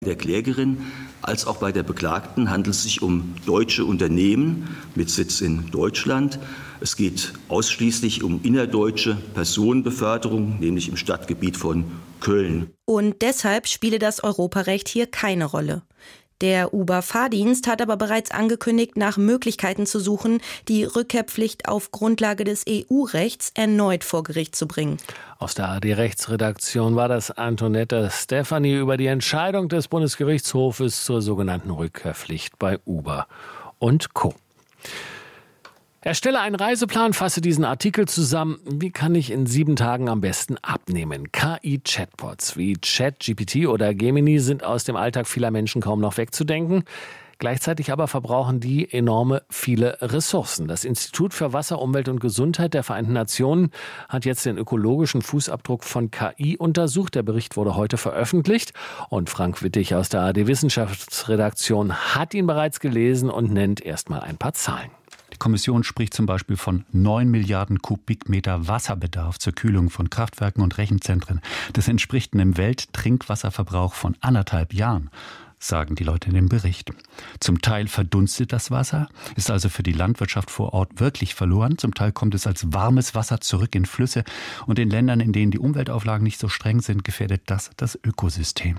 Der Klägerin als auch bei der Beklagten handelt es sich um deutsche Unternehmen mit Sitz in Deutschland. Es geht ausschließlich um innerdeutsche Personenbeförderung, nämlich im Stadtgebiet von Köln. Und deshalb spiele das Europarecht hier keine Rolle. Der Uber-Fahrdienst hat aber bereits angekündigt, nach Möglichkeiten zu suchen, die Rückkehrpflicht auf Grundlage des EU-Rechts erneut vor Gericht zu bringen. Aus der ARD-Rechtsredaktion war das Antonetta Stefani über die Entscheidung des Bundesgerichtshofes zur sogenannten Rückkehrpflicht bei Uber und Co. Erstelle einen Reiseplan, fasse diesen Artikel zusammen. Wie kann ich in 7 Tagen am besten abnehmen? KI-Chatbots wie ChatGPT oder Gemini sind aus dem Alltag vieler Menschen kaum noch wegzudenken. Gleichzeitig aber verbrauchen die enorme viele Ressourcen. Das Institut für Wasser, Umwelt und Gesundheit der Vereinten Nationen hat jetzt den ökologischen Fußabdruck von KI untersucht. Der Bericht wurde heute veröffentlicht und Frank Wittig aus der ARD-Wissenschaftsredaktion hat ihn bereits gelesen und nennt erstmal ein paar Zahlen. Die Kommission spricht zum Beispiel von 9 Milliarden Kubikmeter Wasserbedarf zur Kühlung von Kraftwerken und Rechenzentren. Das entspricht einem Welttrinkwasserverbrauch von 1,5 Jahren, sagen die Leute in dem Bericht. Zum Teil verdunstet das Wasser, ist also für die Landwirtschaft vor Ort wirklich verloren. Zum Teil kommt es als warmes Wasser zurück in Flüsse. Und in Ländern, in denen die Umweltauflagen nicht so streng sind, gefährdet das Ökosystem.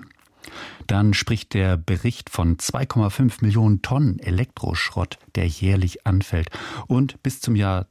Dann spricht der Bericht von 2,5 Millionen Tonnen Elektroschrott, der jährlich anfällt und bis zum Jahr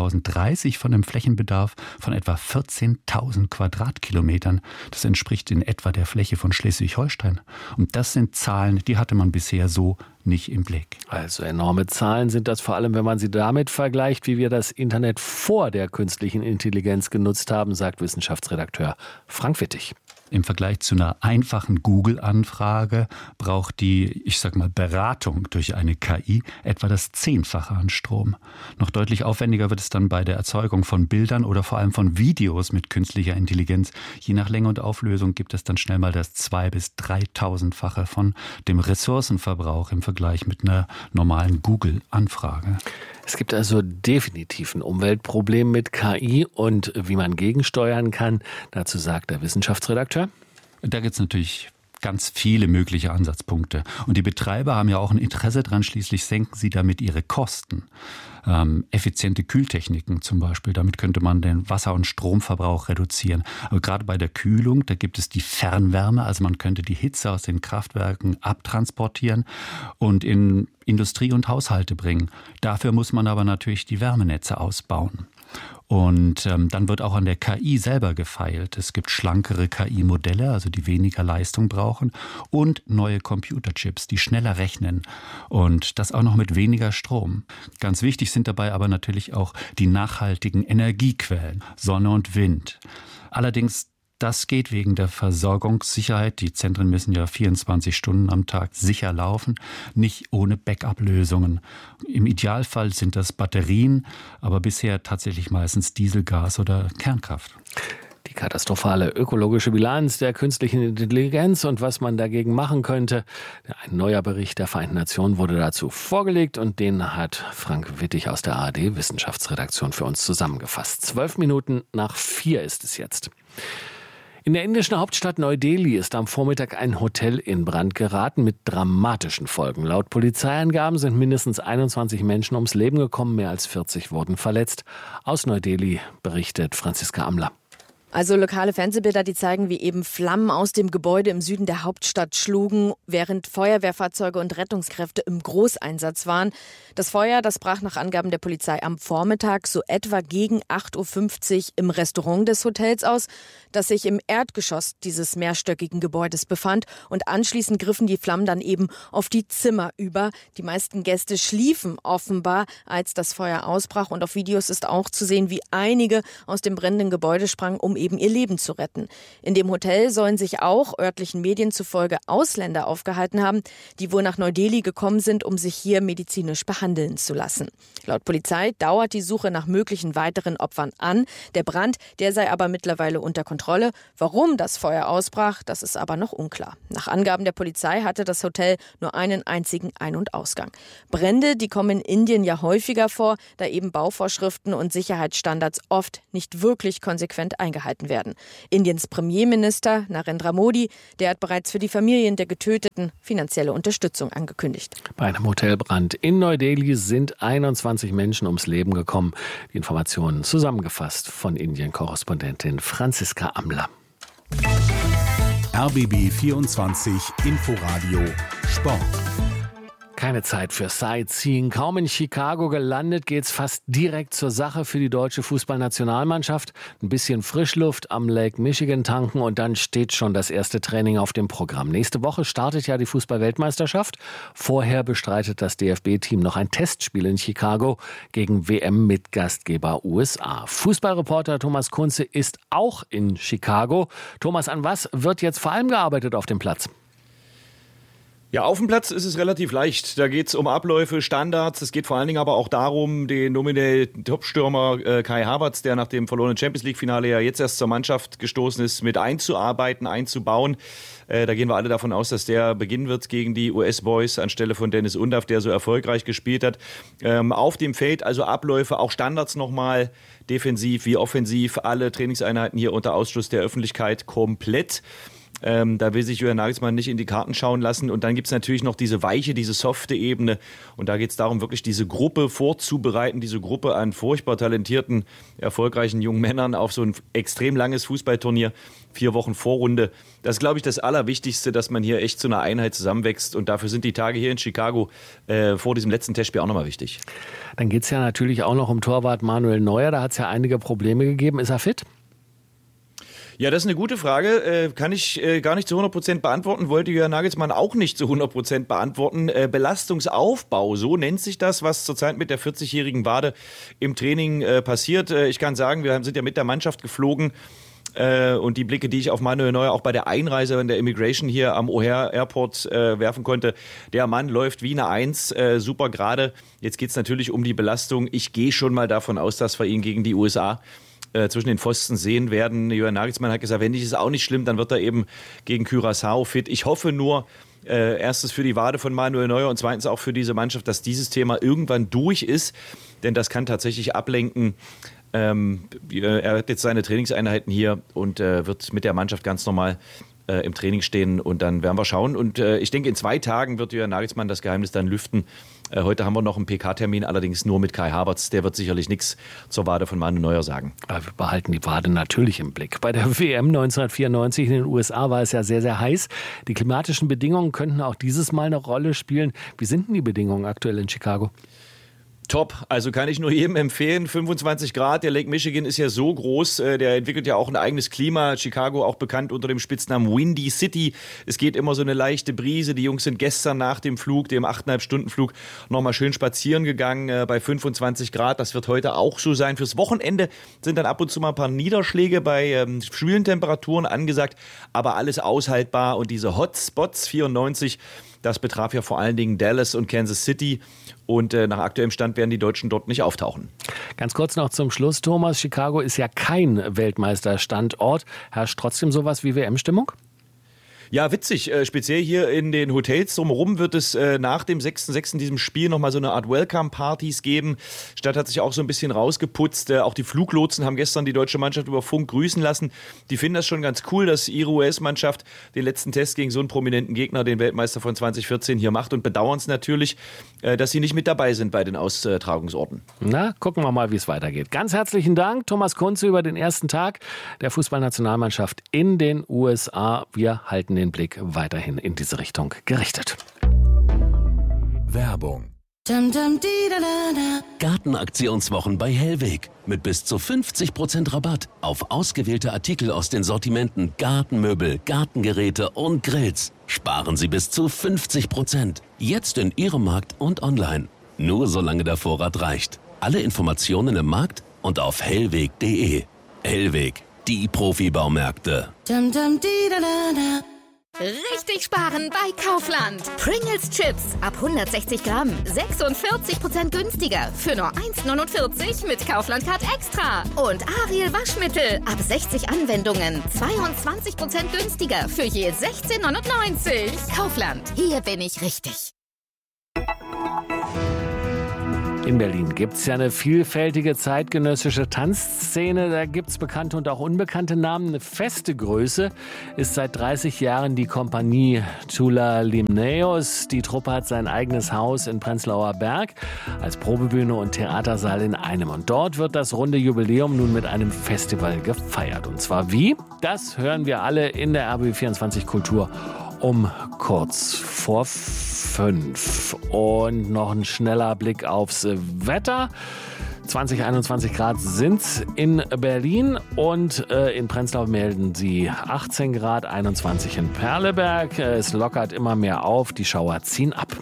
2030 von einem Flächenbedarf von etwa 14.000 Quadratkilometern. Das entspricht in etwa der Fläche von Schleswig-Holstein. Und das sind Zahlen, die hatte man bisher so nicht im Blick. Also enorme Zahlen sind das, vor allem wenn man sie damit vergleicht, wie wir das Internet vor der künstlichen Intelligenz genutzt haben, sagt Wissenschaftsredakteur Frank Wittig. Im Vergleich zu einer einfachen Google-Anfrage braucht die, Beratung durch eine KI etwa das 10-fache an Strom. Noch deutlich aufwendiger wird es dann bei der Erzeugung von Bildern oder vor allem von Videos mit künstlicher Intelligenz. Je nach Länge und Auflösung gibt es dann schnell mal das 2.000- bis 3.000-fache von dem Ressourcenverbrauch im Vergleich mit einer normalen Google-Anfrage. Es gibt also definitiv ein Umweltproblem mit KI und wie man gegensteuern kann. Dazu sagt der Wissenschaftsredakteur. Da gibt es natürlich ganz viele mögliche Ansatzpunkte. Und die Betreiber haben ja auch ein Interesse dran, schließlich senken sie damit ihre Kosten. Effiziente Kühltechniken zum Beispiel, damit könnte man den Wasser- und Stromverbrauch reduzieren. Aber gerade bei der Kühlung, da gibt es die Fernwärme, also man könnte die Hitze aus den Kraftwerken abtransportieren und in Industrie und Haushalte bringen. Dafür muss man aber natürlich die Wärmenetze ausbauen. Und dann wird auch an der KI selber gefeilt. Es gibt schlankere KI-Modelle, also die weniger Leistung brauchen, und neue Computerchips, die schneller rechnen und das auch noch mit weniger Strom. Ganz wichtig sind dabei aber natürlich auch die nachhaltigen Energiequellen, Sonne und Wind. Allerdings das geht wegen der Versorgungssicherheit. Die Zentren müssen ja 24 Stunden am Tag sicher laufen, nicht ohne Backup-Lösungen. Im Idealfall sind das Batterien, aber bisher tatsächlich meistens Diesel, Gas oder Kernkraft. Die katastrophale ökologische Bilanz der künstlichen Intelligenz und was man dagegen machen könnte. Ein neuer Bericht der Vereinten Nationen wurde dazu vorgelegt und den hat Frank Wittig aus der ARD-Wissenschaftsredaktion für uns zusammengefasst. 4:12 ist es jetzt. In der indischen Hauptstadt Neu-Delhi ist am Vormittag ein Hotel in Brand geraten mit dramatischen Folgen. Laut Polizeiangaben sind mindestens 21 Menschen ums Leben gekommen, mehr als 40 wurden verletzt. Aus Neu-Delhi berichtet Franziska Amler. Also lokale Fernsehbilder, die zeigen, wie eben Flammen aus dem Gebäude im Süden der Hauptstadt schlugen, während Feuerwehrfahrzeuge und Rettungskräfte im Großeinsatz waren. Das Feuer, das brach nach Angaben der Polizei am Vormittag so etwa gegen 8:50 Uhr im Restaurant des Hotels aus, das sich im Erdgeschoss dieses mehrstöckigen Gebäudes befand. Und anschließend griffen die Flammen dann eben auf die Zimmer über. Die meisten Gäste schliefen offenbar, als das Feuer ausbrach. Und auf Videos ist auch zu sehen, wie einige aus dem brennenden Gebäude sprangen, um eben ihr Leben zu retten. In dem Hotel sollen sich auch örtlichen Medien zufolge Ausländer aufgehalten haben, die wohl nach Neu-Delhi gekommen sind, um sich hier medizinisch behandeln zu lassen. Laut Polizei dauert die Suche nach möglichen weiteren Opfern an. Der Brand, der sei aber mittlerweile unter Kontrolle. Warum das Feuer ausbrach, das ist aber noch unklar. Nach Angaben der Polizei hatte das Hotel nur einen einzigen Ein- und Ausgang. Brände, die kommen in Indien ja häufiger vor, da eben Bauvorschriften und Sicherheitsstandards oft nicht wirklich konsequent eingehalten gehalten werden. Indiens Premierminister Narendra Modi, der hat bereits für die Familien der Getöteten finanzielle Unterstützung angekündigt. Bei einem Hotelbrand in Neu-Delhi sind 21 Menschen ums Leben gekommen. Die Informationen zusammengefasst von Indien-Korrespondentin Franziska Amler. RBB 24 Inforadio Sport. Keine Zeit für Sightseeing. Kaum in Chicago gelandet, geht's fast direkt zur Sache für die deutsche Fußballnationalmannschaft. Ein bisschen Frischluft am Lake Michigan tanken und dann steht schon das erste Training auf dem Programm. Nächste Woche startet ja die Fußball-Weltmeisterschaft. Vorher bestreitet das DFB-Team noch ein Testspiel in Chicago gegen WM-Mitgastgeber USA. Fußballreporter Thomas Kunze ist auch in Chicago. Thomas, an was wird jetzt vor allem gearbeitet auf dem Platz? Ja, auf dem Platz ist es relativ leicht. Da geht es um Abläufe, Standards. Es geht vor allen Dingen aber auch darum, den nominell Topstürmer Kai Havertz, der nach dem verlorenen Champions-League-Finale ja jetzt erst zur Mannschaft gestoßen ist, mit einzuarbeiten, einzubauen. Da gehen wir alle davon aus, dass der beginnen wird gegen die US-Boys anstelle von Dennis Undaff, der so erfolgreich gespielt hat. Auf dem Feld also Abläufe, auch Standards nochmal, defensiv wie offensiv, alle Trainingseinheiten hier unter Ausschluss der Öffentlichkeit komplett. Da will sich Julian Nagelsmann nicht in die Karten schauen lassen. Und dann gibt es natürlich noch diese weiche, diese softe Ebene. Und da geht es darum, wirklich diese Gruppe vorzubereiten, diese Gruppe an furchtbar talentierten, erfolgreichen jungen Männern auf so ein extrem langes Fußballturnier. 4 Wochen Vorrunde. Das ist, glaube ich, das Allerwichtigste, dass man hier echt zu einer Einheit zusammenwächst. Und dafür sind die Tage hier in Chicago vor diesem letzten Testspiel auch nochmal wichtig. Dann geht es ja natürlich auch noch um Torwart Manuel Neuer. Da hat es ja einige Probleme gegeben. Ist er fit? Ja, das ist eine gute Frage. Kann ich gar nicht zu 100% beantworten. Wollte Julian Nagelsmann auch nicht zu 100% beantworten. Belastungsaufbau, so nennt sich das, was zurzeit mit der 40-jährigen Wade im Training passiert. Ich kann sagen, wir sind ja mit der Mannschaft geflogen. Und die Blicke, die ich auf Manuel Neuer auch bei der Einreise in der Immigration hier am O'Hare Airport werfen konnte. Der Mann läuft wie eine Eins, super gerade. Jetzt geht es natürlich um die Belastung. Ich gehe schon mal davon aus, dass wir ihn gegen die USA zwischen den Pfosten sehen werden. Julian Nagelsmann hat gesagt, wenn nicht, ist es auch nicht schlimm, dann wird er eben gegen Curaçao fit. Ich hoffe nur, erstens für die Wade von Manuel Neuer und zweitens auch für diese Mannschaft, dass dieses Thema irgendwann durch ist, denn das kann tatsächlich ablenken. Er hat jetzt seine Trainingseinheiten hier und wird mit der Mannschaft ganz normal im Training stehen und dann werden wir schauen. Und ich denke, in 2 Tagen wird Julian Nagelsmann das Geheimnis dann lüften. Heute haben wir noch einen PK-Termin, allerdings nur mit Kai Havertz. Der wird sicherlich nichts zur Wade von Manuel Neuer sagen. Aber wir behalten die Wade natürlich im Blick. Bei der WM 1994 in den USA war es ja sehr, sehr heiß. Die klimatischen Bedingungen könnten auch dieses Mal eine Rolle spielen. Wie sind denn die Bedingungen aktuell in Chicago? Top, also kann ich nur jedem empfehlen, 25 Grad, der Lake Michigan ist ja so groß, der entwickelt ja auch ein eigenes Klima, Chicago auch bekannt unter dem Spitznamen Windy City, es geht immer so eine leichte Brise, die Jungs sind gestern nach dem Flug, dem 8,5-Stunden-Flug, nochmal schön spazieren gegangen bei 25 Grad, das wird heute auch so sein. Fürs Wochenende sind dann ab und zu mal ein paar Niederschläge bei schwülen Temperaturen angesagt, aber alles aushaltbar und diese Hotspots 94, das betraf ja vor allen Dingen Dallas und Kansas City. Und nach aktuellem Stand werden die Deutschen dort nicht auftauchen. Ganz kurz noch zum Schluss, Thomas. Chicago ist ja kein Weltmeisterstandort. Herrscht trotzdem sowas wie WM-Stimmung? Ja, witzig. Speziell hier in den Hotels drumherum wird es nach dem 6.6. diesem Spiel nochmal so eine Art Welcome-Partys geben. Die Stadt hat sich auch so ein bisschen rausgeputzt. Auch die Fluglotsen haben gestern die deutsche Mannschaft über Funk grüßen lassen. Die finden das schon ganz cool, dass ihre US-Mannschaft den letzten Test gegen so einen prominenten Gegner, den Weltmeister von 2014, hier macht und bedauern es natürlich, dass sie nicht mit dabei sind bei den Austragungsorten. Na, gucken wir mal, wie es weitergeht. Ganz herzlichen Dank, Thomas Kunze, über den ersten Tag der Fußballnationalmannschaft in den USA. Wir halten den Blick weiterhin in diese Richtung gerichtet. Werbung. Gartenaktionswochen bei Hellweg. Mit bis zu 50% Rabatt auf ausgewählte Artikel aus den Sortimenten Gartenmöbel, Gartengeräte und Grills. Sparen Sie bis zu 50%. Jetzt in Ihrem Markt und online. Nur solange der Vorrat reicht. Alle Informationen im Markt und auf hellweg.de. Hellweg, die Profibaumärkte. Richtig sparen bei Kaufland. Pringles Chips ab 160 Gramm. 46% günstiger. Für nur 1,49 mit Kaufland Card Extra. Und Ariel Waschmittel ab 60 Anwendungen. 22% günstiger. Für je 16,99. Kaufland. Hier bin ich richtig. In Berlin gibt es ja eine vielfältige zeitgenössische Tanzszene. Da gibt es bekannte und auch unbekannte Namen. Eine feste Größe ist seit 30 Jahren die Kompanie Tula Limnaeus. Die Truppe hat sein eigenes Haus in Prenzlauer Berg als Probebühne und Theatersaal in einem. Und dort wird das runde Jubiläum nun mit einem Festival gefeiert. Und zwar wie? Das hören wir alle in der RBB24 Kultur um kurz vor 5. Und noch ein schneller Blick aufs Wetter. 20, 21 Grad sind's in Berlin und in Prenzlau melden sie 18 Grad, 21 in Perleberg. Es lockert immer mehr auf, die Schauer ziehen ab.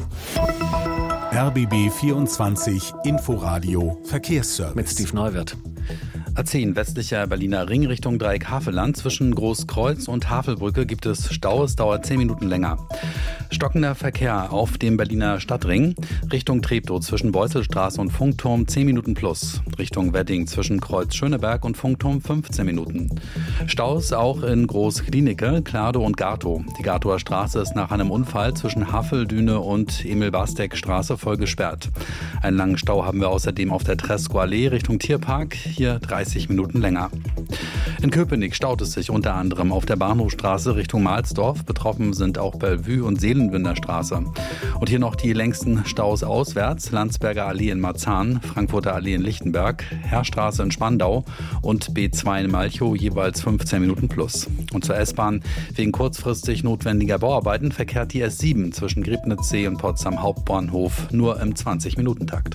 RBB24 Inforadio Verkehrsservice. Mit Steve Neuwirth. A10 westlicher Berliner Ring Richtung Dreieck Havelland. Zwischen Großkreuz und Havelbrücke gibt es Stau. Es dauert 10 Minuten länger. Stockender Verkehr auf dem Berliner Stadtring. Richtung Treptow zwischen Beuselstraße und Funkturm 10 Minuten plus. Richtung Wedding zwischen Kreuz Schöneberg und Funkturm 15 Minuten. Staus auch in Großklinike, Kladow und Gatow. Die Gatower Straße ist nach einem Unfall zwischen Haveldüne und Emil-Bastek-Straße voll gesperrt. Einen langen Stau haben wir außerdem auf der Tresco-Allee Richtung Tierpark. Hier 30 Minuten länger. In Köpenick staut es sich unter anderem auf der Bahnhofstraße Richtung Mahlsdorf. Betroffen sind auch Bellevue und Seelenwinder Straße. Und hier noch die längsten Staus auswärts. Landsberger Allee in Marzahn, Frankfurter Allee in Lichtenberg, Heerstraße in Spandau und B2 in Malchow jeweils 15 Minuten plus. Und zur S-Bahn wegen kurzfristig notwendiger Bauarbeiten verkehrt die S7 zwischen Griebnitzsee und Potsdam Hauptbahnhof nur im 20-Minuten-Takt.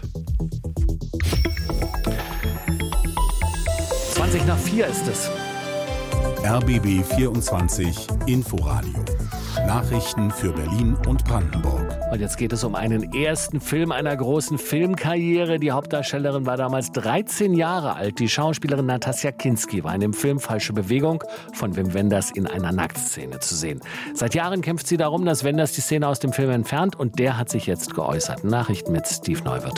20 nach 4 ist es. RBB24 Inforadio. Nachrichten für Berlin und Brandenburg. Und jetzt geht es um einen ersten Film einer großen Filmkarriere. Die Hauptdarstellerin war damals 13 Jahre alt. Die Schauspielerin Natasja Kinski war in dem Film Falsche Bewegung von Wim Wenders in einer Nacktszene zu sehen. Seit Jahren kämpft sie darum, dass Wenders die Szene aus dem Film entfernt. Und der hat sich jetzt geäußert. Nachrichten mit Steve Neuwirth.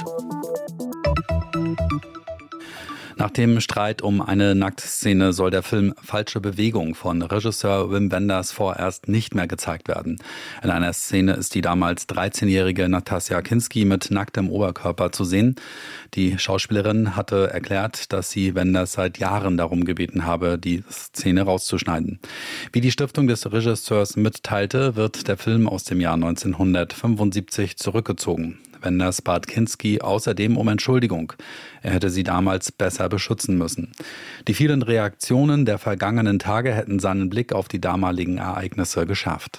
Nach dem Streit um eine Nacktszene soll der Film Falsche Bewegung von Regisseur Wim Wenders vorerst nicht mehr gezeigt werden. In einer Szene ist die damals 13-jährige Natasja Kinski mit nacktem Oberkörper zu sehen. Die Schauspielerin hatte erklärt, dass sie Wenders seit Jahren darum gebeten habe, die Szene rauszuschneiden. Wie die Stiftung des Regisseurs mitteilte, wird der Film aus dem Jahr 1975 zurückgezogen. Wenders bat Kinski außerdem um Entschuldigung. Er hätte sie damals besser beschützen müssen. Die vielen Reaktionen der vergangenen Tage hätten seinen Blick auf die damaligen Ereignisse geschärft.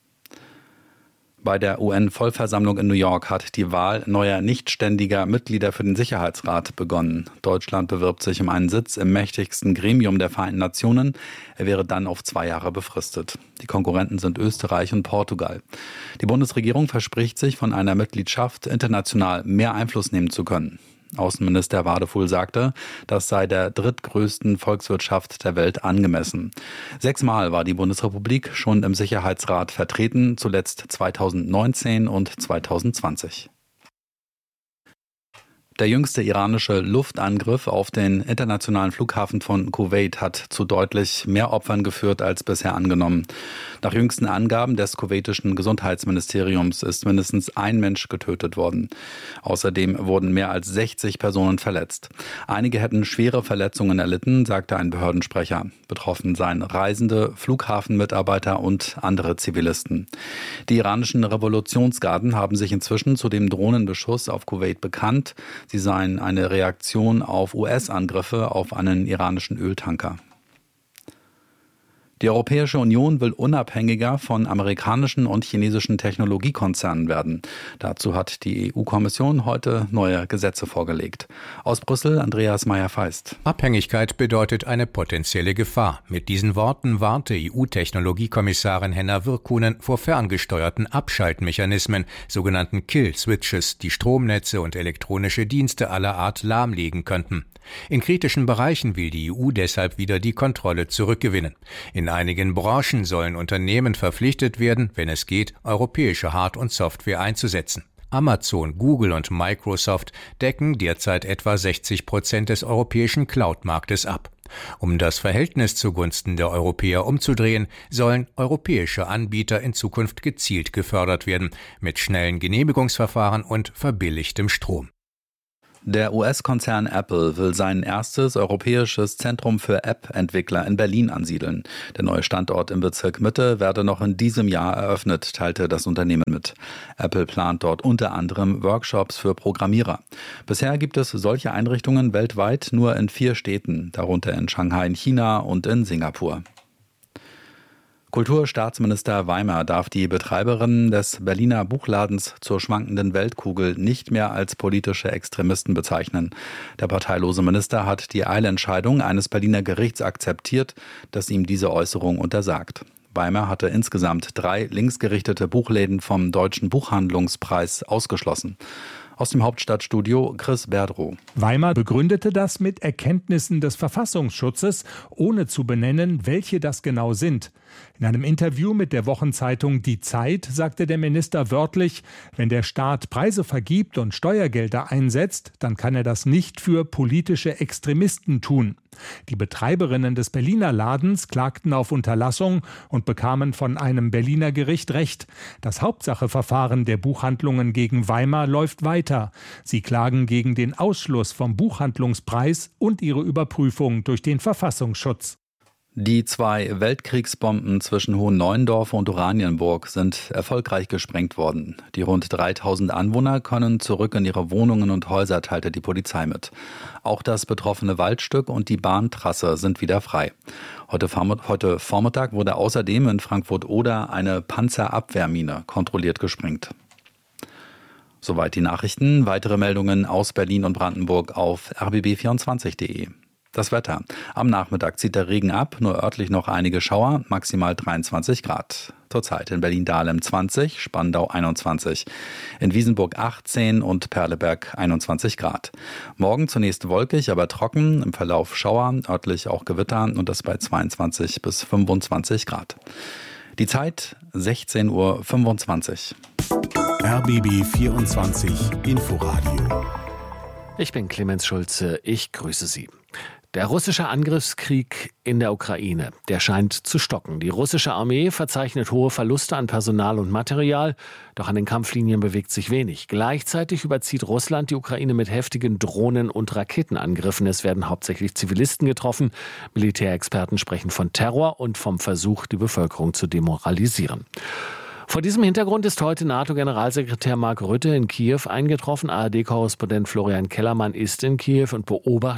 Bei der UN-Vollversammlung in New York hat die Wahl neuer nichtständiger Mitglieder für den Sicherheitsrat begonnen. Deutschland bewirbt sich um einen Sitz im mächtigsten Gremium der Vereinten Nationen. Er wäre dann auf 2 Jahre befristet. Die Konkurrenten sind Österreich und Portugal. Die Bundesregierung verspricht sich, von einer Mitgliedschaft international mehr Einfluss nehmen zu können. Außenminister Wadefuhl sagte, das sei der drittgrößten Volkswirtschaft der Welt angemessen. 6-mal war die Bundesrepublik schon im Sicherheitsrat vertreten, zuletzt 2019 und 2020. Der jüngste iranische Luftangriff auf den internationalen Flughafen von Kuwait hat zu deutlich mehr Opfern geführt als bisher angenommen. Nach jüngsten Angaben des kuwaitischen Gesundheitsministeriums ist mindestens ein Mensch getötet worden. Außerdem wurden mehr als 60 Personen verletzt. Einige hätten schwere Verletzungen erlitten, sagte ein Behördensprecher. Betroffen seien Reisende, Flughafenmitarbeiter und andere Zivilisten. Die iranischen Revolutionsgarden haben sich inzwischen zu dem Drohnenbeschuss auf Kuwait bekannt. Sie seien eine Reaktion auf US-Angriffe auf einen iranischen Öltanker. Die Europäische Union will unabhängiger von amerikanischen und chinesischen Technologiekonzernen werden. Dazu hat die EU-Kommission heute neue Gesetze vorgelegt. Aus Brüssel Andreas Meyer-Feist. Abhängigkeit bedeutet eine potenzielle Gefahr. Mit diesen Worten warnte EU-Technologiekommissarin Henna Virkkunen vor ferngesteuerten Abschaltmechanismen, sogenannten Kill-Switches, die Stromnetze und elektronische Dienste aller Art lahmlegen könnten. In kritischen Bereichen will die EU deshalb wieder die Kontrolle zurückgewinnen. In einigen Branchen sollen Unternehmen verpflichtet werden, wenn es geht, europäische Hard- und Software einzusetzen. Amazon, Google und Microsoft decken derzeit etwa 60% des europäischen Cloud-Marktes ab. Um das Verhältnis zugunsten der Europäer umzudrehen, sollen europäische Anbieter in Zukunft gezielt gefördert werden, mit schnellen Genehmigungsverfahren und verbilligtem Strom. Der US-Konzern Apple will sein erstes europäisches Zentrum für App-Entwickler in Berlin ansiedeln. Der neue Standort im Bezirk Mitte werde noch in diesem Jahr eröffnet, teilte das Unternehmen mit. Apple plant dort unter anderem Workshops für Programmierer. Bisher gibt es solche Einrichtungen weltweit nur in 4 Städten, darunter in Shanghai in China und in Singapur. Kulturstaatsminister Weimer darf die Betreiberin des Berliner Buchladens zur schwankenden Weltkugel nicht mehr als politische Extremisten bezeichnen. Der parteilose Minister hat die Eilentscheidung eines Berliner Gerichts akzeptiert, das ihm diese Äußerung untersagt. Weimer hatte insgesamt 3 linksgerichtete Buchläden vom Deutschen Buchhandlungspreis ausgeschlossen. Aus dem Hauptstadtstudio Chris Berdrow. Weimer begründete das mit Erkenntnissen des Verfassungsschutzes, ohne zu benennen, welche das genau sind. In einem Interview mit der Wochenzeitung Die Zeit sagte der Minister wörtlich, wenn der Staat Preise vergibt und Steuergelder einsetzt, dann kann er das nicht für politische Extremisten tun. Die Betreiberinnen des Berliner Ladens klagten auf Unterlassung und bekamen von einem Berliner Gericht Recht. Das Hauptsacheverfahren der Buchhandlungen gegen Weimer läuft weiter. Sie klagen gegen den Ausschluss vom Buchhandlungspreis und ihre Überprüfung durch den Verfassungsschutz. Die 2 Weltkriegsbomben zwischen Hohenneuendorf und Oranienburg sind erfolgreich gesprengt worden. Die rund 3000 Anwohner können zurück in ihre Wohnungen und Häuser, teilte die Polizei mit. Auch das betroffene Waldstück und die Bahntrasse sind wieder frei. Heute Vormittag wurde außerdem in Frankfurt-Oder eine Panzerabwehrmine kontrolliert gesprengt. Soweit die Nachrichten. Weitere Meldungen aus Berlin und Brandenburg auf rbb24.de. Das Wetter. Am Nachmittag zieht der Regen ab, nur örtlich noch einige Schauer, maximal 23 Grad. Zurzeit in Berlin-Dahlem 20, Spandau 21, in Wiesenburg 18 und Perleberg 21 Grad. Morgen zunächst wolkig, aber trocken, im Verlauf Schauer, örtlich auch Gewitter und das bei 22 bis 25 Grad. Die Zeit 16:25 Uhr. RBB 24 Inforadio. Ich bin Clemens Schulze, ich grüße Sie. Der russische Angriffskrieg in der Ukraine, der scheint zu stocken. Die russische Armee verzeichnet hohe Verluste an Personal und Material, doch an den Kampflinien bewegt sich wenig. Gleichzeitig überzieht Russland die Ukraine mit heftigen Drohnen- und Raketenangriffen. Es werden hauptsächlich Zivilisten getroffen. Militärexperten sprechen von Terror und vom Versuch, die Bevölkerung zu demoralisieren. Vor diesem Hintergrund ist heute NATO-Generalsekretär Mark Rutte in Kiew eingetroffen. ARD-Korrespondent Florian Kellermann ist in Kiew und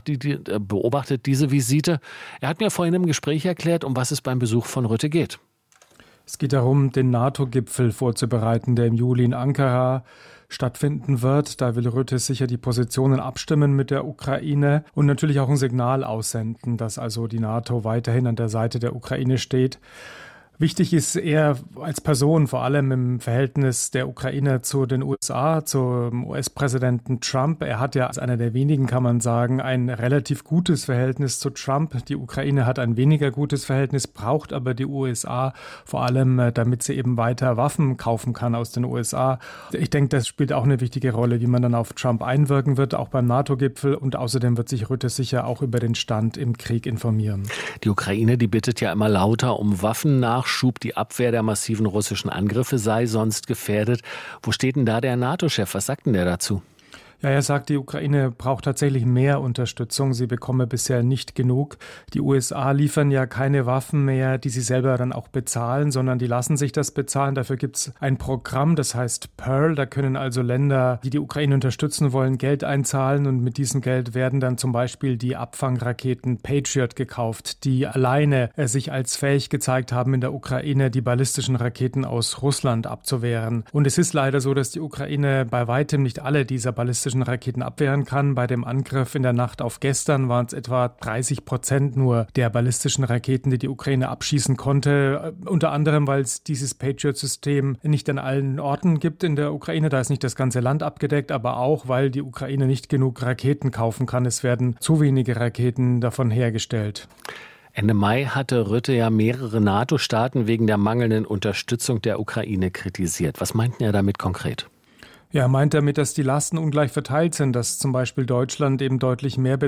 beobachtet diese Visite. Er hat mir vorhin im Gespräch erklärt, um was es beim Besuch von Rutte geht. Es geht darum, den NATO-Gipfel vorzubereiten, der im Juli in Ankara stattfinden wird. Da will Rutte sicher die Positionen abstimmen mit der Ukraine und natürlich auch ein Signal aussenden, dass also die NATO weiterhin an der Seite der Ukraine steht. Wichtig ist er als Person, vor allem im Verhältnis der Ukraine zu den USA, zum US-Präsidenten Trump. Er hat ja als einer der wenigen, kann man sagen, ein relativ gutes Verhältnis zu Trump. Die Ukraine hat ein weniger gutes Verhältnis, braucht aber die USA vor allem, damit sie eben weiter Waffen kaufen kann aus den USA. Ich denke, das spielt auch eine wichtige Rolle, wie man dann auf Trump einwirken wird, auch beim NATO-Gipfel. Und außerdem wird sich Rutte sicher auch über den Stand im Krieg informieren. Die Ukraine, die bittet ja immer lauter um Waffennachschub. Die Abwehr der massiven russischen Angriffe sei sonst gefährdet. Wo steht denn da der NATO-Chef? Was sagt denn der dazu? Ja, er sagt, die Ukraine braucht tatsächlich mehr Unterstützung. Sie bekomme bisher nicht genug. Die USA liefern ja keine Waffen mehr, die sie selber dann auch bezahlen, sondern die lassen sich das bezahlen. Dafür gibt es ein Programm, das heißt Pearl. Da können also Länder, die die Ukraine unterstützen wollen, Geld einzahlen. Und mit diesem Geld werden dann zum Beispiel die Abfangraketen Patriot gekauft, die alleine sich als fähig gezeigt haben, in der Ukraine die ballistischen Raketen aus Russland abzuwehren. Und es ist leider so, dass die Ukraine bei weitem nicht alle dieser ballistischen Raketen abwehren kann. Bei dem Angriff in der Nacht auf gestern waren es etwa 30% nur der ballistischen Raketen, die die Ukraine abschießen konnte. Unter anderem, weil es dieses Patriot-System nicht an allen Orten gibt in der Ukraine. Da ist nicht das ganze Land abgedeckt, aber auch, weil die Ukraine nicht genug Raketen kaufen kann. Es werden zu wenige Raketen davon hergestellt. Ende Mai hatte Rutte ja mehrere NATO-Staaten wegen der mangelnden Unterstützung der Ukraine kritisiert. Was meinten er damit konkret? Ja, er meint damit, dass die Lasten ungleich verteilt sind, dass zum Beispiel Deutschland eben deutlich mehr bezahlt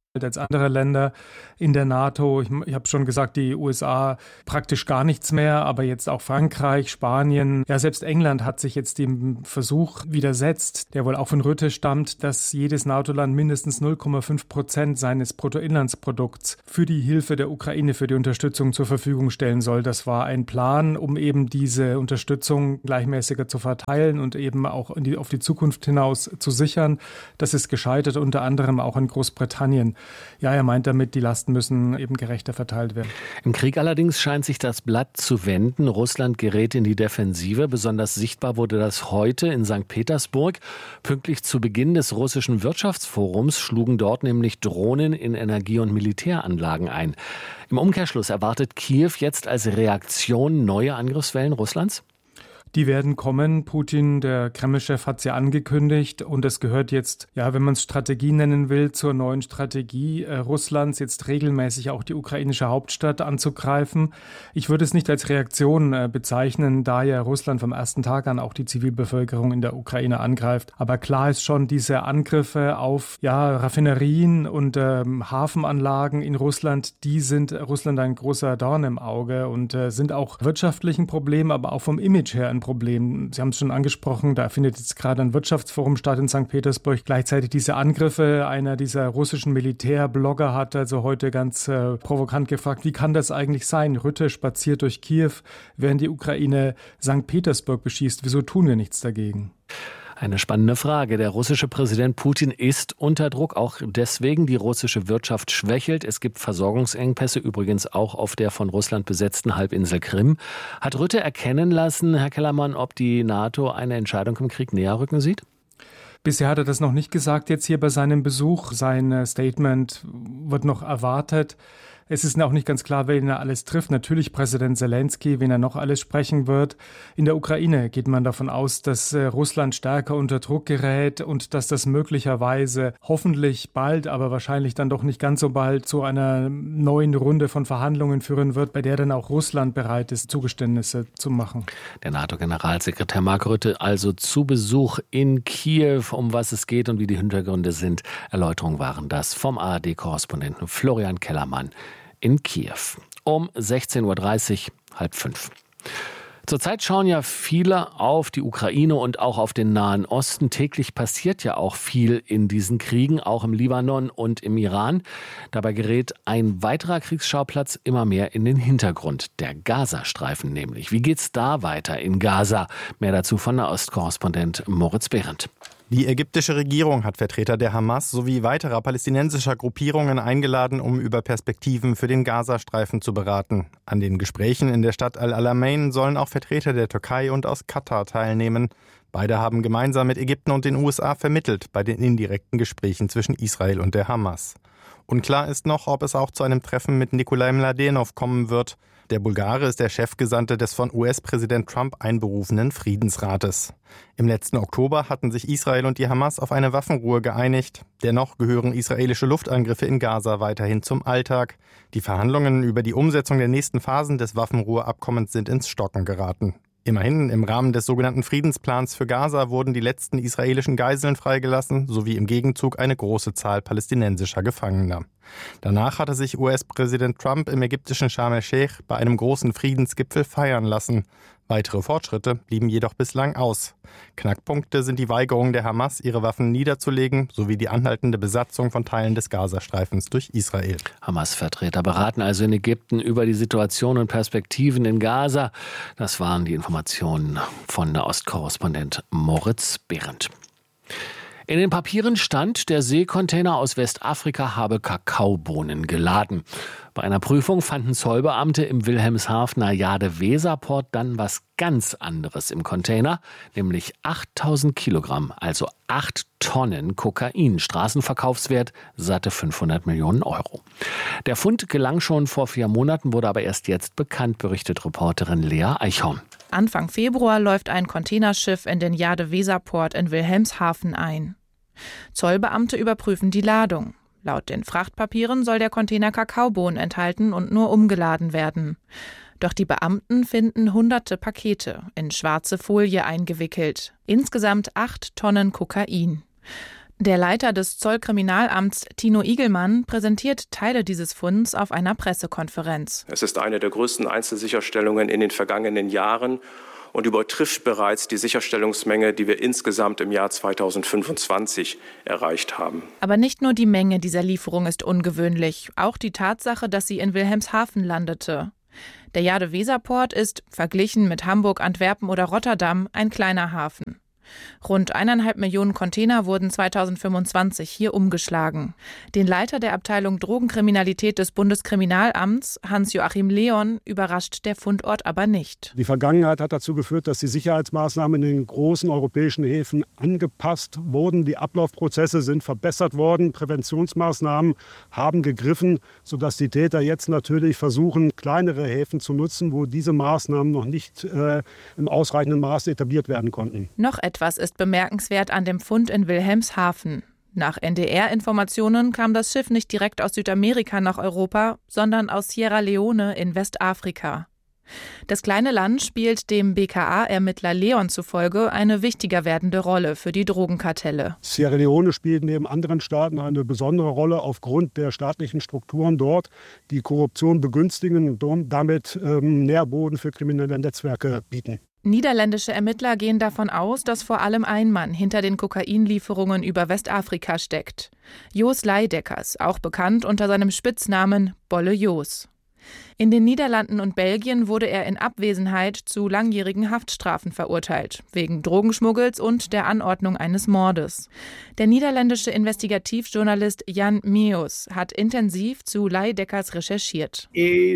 als andere Länder in der NATO. Ich habe schon gesagt, die USA praktisch gar nichts mehr, aber jetzt auch Frankreich, Spanien, ja selbst England hat sich jetzt dem Versuch widersetzt, der wohl auch von Rutte stammt, dass jedes NATO-Land mindestens 0,5% seines Bruttoinlandsprodukts für die Hilfe der Ukraine, für die Unterstützung zur Verfügung stellen soll. Das war ein Plan, um eben diese Unterstützung gleichmäßiger zu verteilen und eben auch auf die Zukunft hinaus zu sichern. Das ist gescheitert, unter anderem auch in Großbritannien. Ja, er meint damit, die Lasten müssen eben gerechter verteilt werden. Im Krieg allerdings scheint sich das Blatt zu wenden. Russland gerät in die Defensive. Besonders sichtbar wurde das heute in St. Petersburg. Pünktlich zu Beginn des russischen Wirtschaftsforums schlugen dort nämlich Drohnen in Energie- und Militäranlagen ein. Im Umkehrschluss erwartet Kiew jetzt als Reaktion neue Angriffswellen Russlands? Die werden kommen. Putin, der Kreml-Chef, hat es ja angekündigt. Und es gehört jetzt, ja, wenn man es Strategie nennen will, zur neuen Strategie Russlands, jetzt regelmäßig auch die ukrainische Hauptstadt anzugreifen. Ich würde es nicht als Reaktion bezeichnen, da ja Russland vom ersten Tag an auch die Zivilbevölkerung in der Ukraine angreift. Aber klar ist schon, diese Angriffe auf Raffinerien und Hafenanlagen in Russland, die sind Russland ein großer Dorn im Auge und sind auch wirtschaftlich ein Problem, aber auch vom Image her ein Problem. Sie haben es schon angesprochen, da findet jetzt gerade ein Wirtschaftsforum statt in St. Petersburg. Gleichzeitig diese Angriffe, einer dieser russischen Militärblogger hat also heute ganz provokant gefragt, wie kann das eigentlich sein? Rutte spaziert durch Kiew, während die Ukraine St. Petersburg beschießt. Wieso tun wir nichts dagegen? Eine spannende Frage. Der russische Präsident Putin ist unter Druck, auch deswegen die russische Wirtschaft schwächelt. Es gibt Versorgungsengpässe, übrigens auch auf der von Russland besetzten Halbinsel Krim. Hat Rutte erkennen lassen, Herr Kellermann, ob die NATO eine Entscheidung im Krieg näher rücken sieht? Bisher hat er das noch nicht gesagt, jetzt hier bei seinem Besuch. Sein Statement wird noch erwartet. Es ist auch nicht ganz klar, wen er alles trifft. Natürlich Präsident Zelensky, wen er noch alles sprechen wird. In der Ukraine geht man davon aus, dass Russland stärker unter Druck gerät und dass das möglicherweise hoffentlich bald, aber wahrscheinlich dann doch nicht ganz so bald zu einer neuen Runde von Verhandlungen führen wird, bei der dann auch Russland bereit ist, Zugeständnisse zu machen. Der NATO-Generalsekretär Mark Rutte also zu Besuch in Kiew. Um was es geht und wie die Hintergründe sind, Erläuterungen waren das vom ARD-Korrespondenten Florian Kellermann in Kiew. Um 16.30 Uhr, 4:30. Zurzeit schauen ja viele auf die Ukraine und auch auf den Nahen Osten. Täglich passiert ja auch viel in diesen Kriegen, auch im Libanon und im Iran. Dabei gerät ein weiterer Kriegsschauplatz immer mehr in den Hintergrund, der Gazastreifen nämlich. Wie geht's da weiter in Gaza? Mehr dazu von der Ostkorrespondent Moritz Behrendt. Die ägyptische Regierung hat Vertreter der Hamas sowie weiterer palästinensischer Gruppierungen eingeladen, um über Perspektiven für den Gazastreifen zu beraten. An den Gesprächen in der Stadt Al-Alamein sollen auch Vertreter der Türkei und aus Katar teilnehmen. Beide haben gemeinsam mit Ägypten und den USA vermittelt bei den indirekten Gesprächen zwischen Israel und der Hamas. Unklar ist noch, ob es auch zu einem Treffen mit Nikolai Mladenov kommen wird. Der Bulgare ist der Chefgesandte des von US-Präsident Trump einberufenen Friedensrates. Im letzten Oktober hatten sich Israel und die Hamas auf eine Waffenruhe geeinigt. Dennoch gehören israelische Luftangriffe in Gaza weiterhin zum Alltag. Die Verhandlungen über die Umsetzung der nächsten Phasen des Waffenruheabkommens sind ins Stocken geraten. Immerhin, im Rahmen des sogenannten Friedensplans für Gaza wurden die letzten israelischen Geiseln freigelassen, sowie im Gegenzug eine große Zahl palästinensischer Gefangener. Danach hatte sich US-Präsident Trump im ägyptischen Sharm el-Sheikh bei einem großen Friedensgipfel feiern lassen. Weitere Fortschritte blieben jedoch bislang aus. Knackpunkte sind die Weigerung der Hamas, ihre Waffen niederzulegen, sowie die anhaltende Besatzung von Teilen des Gazastreifens durch Israel. Hamas-Vertreter beraten also in Ägypten über die Situation und Perspektiven in Gaza. Das waren die Informationen von der Ostkorrespondent Moritz Behrendt. In den Papieren stand, der Seekontainer aus Westafrika habe Kakaobohnen geladen. Bei einer Prüfung fanden Zollbeamte im Wilhelmshavener Jade-Weser-Port dann was ganz anderes im Container, nämlich 8000 Kilogramm, also 8 Tonnen Kokain. Straßenverkaufswert satte 500 Millionen Euro. Der Fund gelang schon vor 4 Monaten, wurde aber erst jetzt bekannt, berichtet Reporterin Lea Eichhorn. Anfang Februar läuft ein Containerschiff in den Jade-Weser-Port in Wilhelmshaven ein. Zollbeamte überprüfen die Ladung. Laut den Frachtpapieren soll der Container Kakaobohnen enthalten und nur umgeladen werden. Doch die Beamten finden hunderte Pakete in schwarze Folie eingewickelt. Insgesamt 8 Tonnen Kokain. Der Leiter des Zollkriminalamts, Tino Igelmann, präsentiert Teile dieses Funds auf einer Pressekonferenz. Es ist eine der größten Einzelsicherstellungen in den vergangenen Jahren und übertrifft bereits die Sicherstellungsmenge, die wir insgesamt im Jahr 2025 erreicht haben. Aber nicht nur die Menge dieser Lieferung ist ungewöhnlich, auch die Tatsache, dass sie in Wilhelmshaven landete. Der Jade-Weser-Port ist, verglichen mit Hamburg, Antwerpen oder Rotterdam, ein kleiner Hafen. Rund 1,5 Millionen Container wurden 2025 hier umgeschlagen. Den Leiter der Abteilung Drogenkriminalität des Bundeskriminalamts, Hans-Joachim Leon, überrascht der Fundort aber nicht. Die Vergangenheit hat dazu geführt, dass die Sicherheitsmaßnahmen in den großen europäischen Häfen angepasst wurden. Die Ablaufprozesse sind verbessert worden. Präventionsmaßnahmen haben gegriffen, sodass die Täter jetzt natürlich versuchen, kleinere Häfen zu nutzen, wo diese Maßnahmen noch nicht im ausreichenden Maße etabliert werden konnten. Noch etwas ist bemerkenswert an dem Fund in Wilhelmshaven. Nach NDR-Informationen kam das Schiff nicht direkt aus Südamerika nach Europa, sondern aus Sierra Leone in Westafrika. Das kleine Land spielt dem BKA-Ermittler Leon zufolge eine wichtiger werdende Rolle für die Drogenkartelle. Sierra Leone spielt neben anderen Staaten eine besondere Rolle aufgrund der staatlichen Strukturen dort, die Korruption begünstigen und damit Nährboden für kriminelle Netzwerke bieten. Niederländische Ermittler gehen davon aus, dass vor allem ein Mann hinter den Kokainlieferungen über Westafrika steckt. Jos Leideckers, auch bekannt unter seinem Spitznamen Bolle Jos. In den Niederlanden und Belgien wurde er in Abwesenheit zu langjährigen Haftstrafen verurteilt, wegen Drogenschmuggels und der Anordnung eines Mordes. Der niederländische Investigativjournalist Jan Meus hat intensiv zu Leideckers recherchiert. Er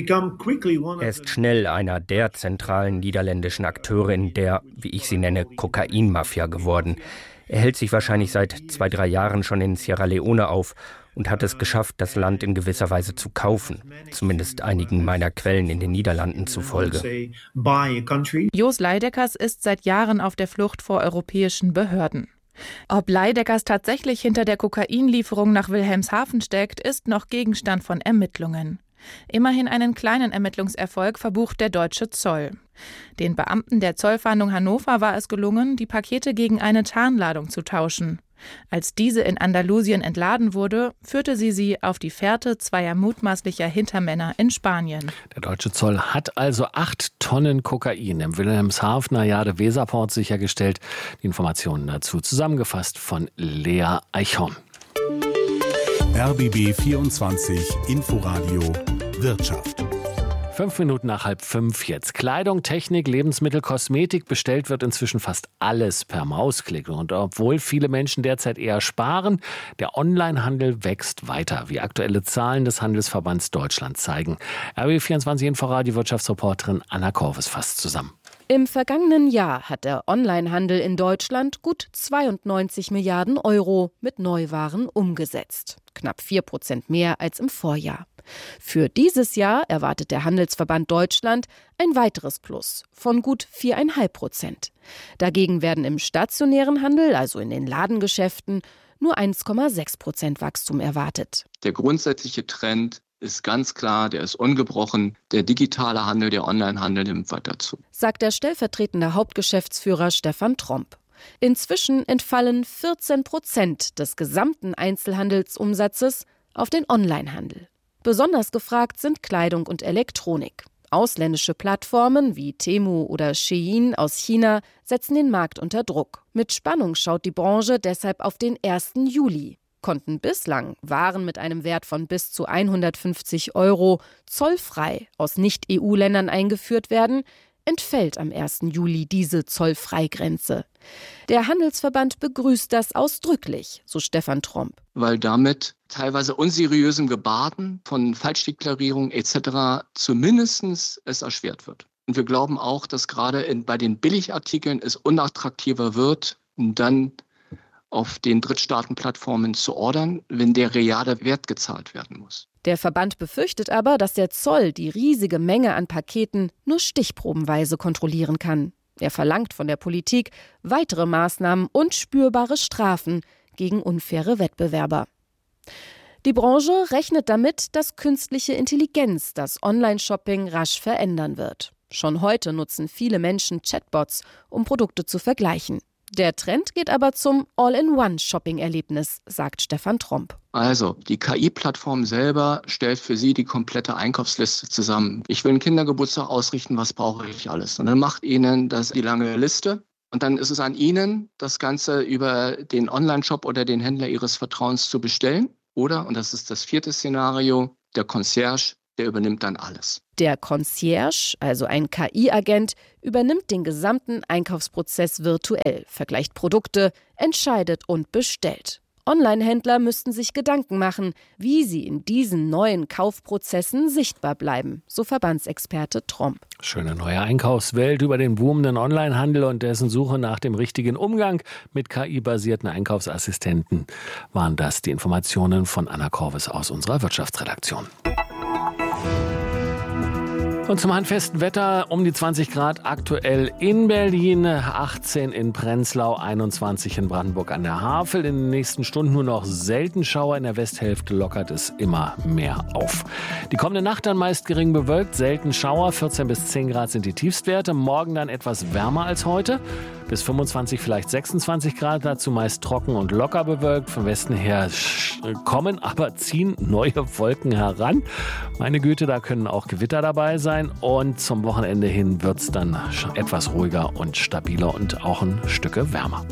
ist schnell einer der zentralen niederländischen Akteure in der, wie ich sie nenne, Kokainmafia geworden. Er hält sich wahrscheinlich seit 2-3 Jahren schon in Sierra Leone auf und hat es geschafft, das Land in gewisser Weise zu kaufen, zumindest einigen meiner Quellen in den Niederlanden zufolge. Jos Leideckers ist seit Jahren auf der Flucht vor europäischen Behörden. Ob Leideckers tatsächlich hinter der Kokainlieferung nach Wilhelmshaven steckt, ist noch Gegenstand von Ermittlungen. Immerhin einen kleinen Ermittlungserfolg verbucht der deutsche Zoll. Den Beamten der Zollfahndung Hannover war es gelungen, die Pakete gegen eine Tarnladung zu tauschen. Als diese in Andalusien entladen wurde, führte sie auf die Fährte zweier mutmaßlicher Hintermänner in Spanien. Der deutsche Zoll hat also 8 Tonnen Kokain im Wilhelmshavener Jade-Weser-Port sichergestellt. Die Informationen dazu zusammengefasst von Lea Eichhorn. RBB 24 Inforadio Wirtschaft. 5 Minuten nach 4:30 jetzt. Kleidung, Technik, Lebensmittel, Kosmetik. Bestellt wird inzwischen fast alles per Mausklick. Und obwohl viele Menschen derzeit eher sparen, der Onlinehandel wächst weiter, wie aktuelle Zahlen des Handelsverbands Deutschland zeigen. RBB24 Inforadio Wirtschaftsreporterin Anna Korves fasst zusammen. Im vergangenen Jahr hat der Onlinehandel in Deutschland gut 92 Milliarden Euro mit Neuwaren umgesetzt. Knapp 4% mehr als im Vorjahr. Für dieses Jahr erwartet der Handelsverband Deutschland ein weiteres Plus von gut 4,5%. Dagegen werden im stationären Handel, also in den Ladengeschäften, nur 1,6% Wachstum erwartet. Der grundsätzliche Trend ist ganz klar, der ist ungebrochen. Der digitale Handel, der Onlinehandel nimmt weiter zu, sagt der stellvertretende Hauptgeschäftsführer Stefan Tromp. Inzwischen entfallen 14% des gesamten Einzelhandelsumsatzes auf den Onlinehandel. Besonders gefragt sind Kleidung und Elektronik. Ausländische Plattformen wie Temu oder Shein aus China setzen den Markt unter Druck. Mit Spannung schaut die Branche deshalb auf den 1. Juli. Konnten bislang Waren mit einem Wert von bis zu 150 € zollfrei aus Nicht-EU-Ländern eingeführt werden, entfällt am 1. Juli diese Zollfreigrenze. Der Handelsverband begrüßt das ausdrücklich, so Stefan Tromp. weil damit teilweise unseriösen Gebaren von Falschdeklarierungen etc. zumindest es erschwert wird. Und wir glauben auch, dass gerade bei den Billigartikeln es unattraktiver wird, dann auf den Drittstaatenplattformen zu ordern, wenn der reale Wert gezahlt werden muss. Der Verband befürchtet aber, dass der Zoll die riesige Menge an Paketen nur stichprobenweise kontrollieren kann. Er verlangt von der Politik weitere Maßnahmen und spürbare Strafen gegen unfaire Wettbewerber. Die Branche rechnet damit, dass künstliche Intelligenz das Online-Shopping rasch verändern wird. Schon heute nutzen viele Menschen Chatbots, um Produkte zu vergleichen. Der Trend geht aber zum All-in-One-Shopping-Erlebnis, sagt Stefan Tromp. Also, die KI-Plattform selber stellt für Sie die komplette Einkaufsliste zusammen. Ich will einen Kindergeburtstag ausrichten, was brauche ich alles? Und dann macht Ihnen das die lange Liste. Und dann ist es an Ihnen, das Ganze über den Online-Shop oder den Händler Ihres Vertrauens zu bestellen. Oder, und das ist das 4. Szenario, der Concierge, der übernimmt dann alles. Der Concierge, also ein KI-Agent, übernimmt den gesamten Einkaufsprozess virtuell, vergleicht Produkte, entscheidet und bestellt. Online-Händler müssten sich Gedanken machen, wie sie in diesen neuen Kaufprozessen sichtbar bleiben, so Verbandsexperte Tromp. Schöne neue Einkaufswelt über den boomenden Onlinehandel und dessen Suche nach dem richtigen Umgang mit KI-basierten Einkaufsassistenten. Waren das die Informationen von Anna Korves aus unserer Wirtschaftsredaktion. Und zum handfesten Wetter um die 20 Grad aktuell in Berlin, 18 in Prenzlau, 21 in Brandenburg an der Havel. In den nächsten Stunden nur noch selten Schauer. In der Westhälfte lockert es immer mehr auf. Die kommende Nacht dann meist gering bewölkt, selten Schauer. 14 bis 10 Grad sind die Tiefstwerte. Morgen dann etwas wärmer als heute. Bis 25, vielleicht 26 Grad, dazu meist trocken und locker bewölkt. Vom Westen her kommen, aber ziehen neue Wolken heran. Meine Güte, da können auch Gewitter dabei sein. Und zum Wochenende hin wird es dann etwas ruhiger und stabiler und auch ein Stück wärmer.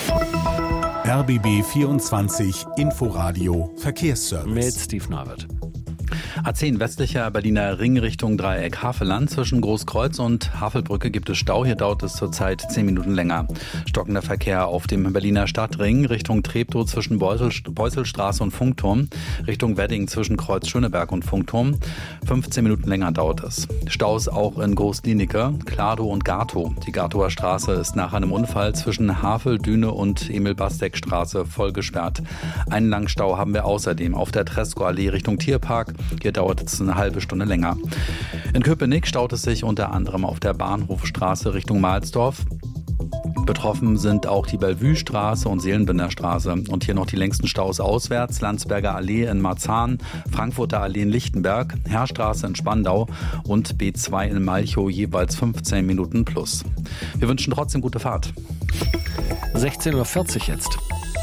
RBB 24 Inforadio Verkehrsservice. Mit Steve Neuwirth. A10 westlicher Berliner Ring Richtung Dreieck Havelland. Zwischen Großkreuz und Havelbrücke gibt es Stau. Hier dauert es zurzeit 10 Minuten länger. Stockender Verkehr auf dem Berliner Stadtring Richtung Treptow zwischen Beuselstraße und Funkturm. Richtung Wedding zwischen Kreuz Schöneberg und Funkturm. 15 Minuten länger dauert es. Staus auch in Groß-Glienicke, Kladow und Gatow. Die Gatower Straße ist nach einem Unfall zwischen Havel, Düne und Emil-Bastek-Straße voll gesperrt. Einen langen Stau haben wir außerdem auf der Tresco-Allee Richtung Tierpark. Hier dauert es eine halbe Stunde länger. In Köpenick staut es sich unter anderem auf der Bahnhofstraße Richtung Mahlsdorf. Betroffen sind auch die Bellevue-Straße und Seelenbinderstraße. Und hier noch die längsten Staus auswärts. Landsberger Allee in Marzahn, Frankfurter Allee in Lichtenberg, Heerstraße in Spandau und B2 in Malchow jeweils 15 Minuten plus. Wir wünschen trotzdem gute Fahrt. 16:40 Uhr jetzt.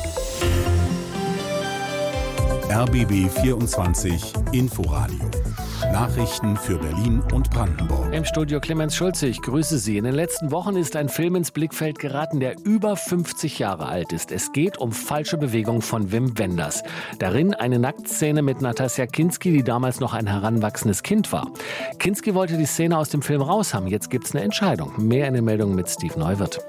RBB 24 Inforadio. Nachrichten für Berlin und Brandenburg. Im Studio Clemens Schulze, ich grüße Sie. In den letzten Wochen ist ein Film ins Blickfeld geraten, der über 50 Jahre alt ist. Es geht um Falsche Bewegung von Wim Wenders. Darin eine Nacktszene mit Natasja Kinski, die damals noch ein heranwachsendes Kind war. Kinski wollte die Szene aus dem Film raushaben. Jetzt gibt es eine Entscheidung. Mehr in den Meldungen mit Steve Neuwirth.